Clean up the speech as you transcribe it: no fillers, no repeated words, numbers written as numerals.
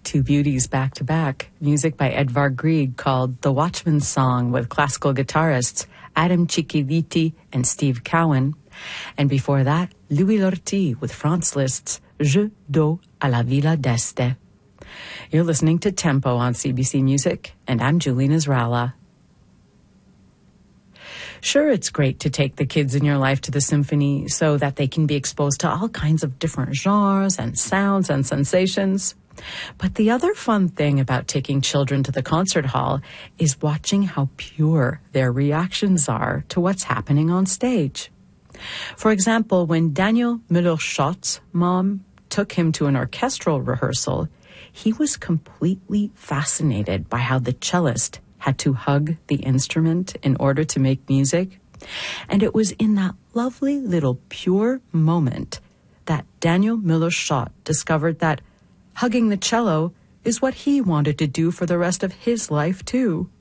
Two beauties back to back, music by Edvard Grieg called The Watchman's Song with classical guitarists Adam Cicchiliti and Steve Cowan. And before that, Louis Lortie with Franz Liszt's Je do a la Villa d'Este. You're listening to Tempo on CBC Music, and I'm Julie Nasrallah. Sure, it's great to take the kids in your life to the symphony so that they can be exposed to all kinds of different genres and sounds and sensations. But the other fun thing about taking children to the concert hall is watching how pure their reactions are to what's happening on stage. For example, when Daniel Müller-Schott's mom took him to an orchestral rehearsal, he was completely fascinated by how the cellist had to hug the instrument in order to make music. And it was in that lovely little pure moment that Daniel Müller-Schott discovered that hugging the cello is what he wanted to do for the rest of his life too.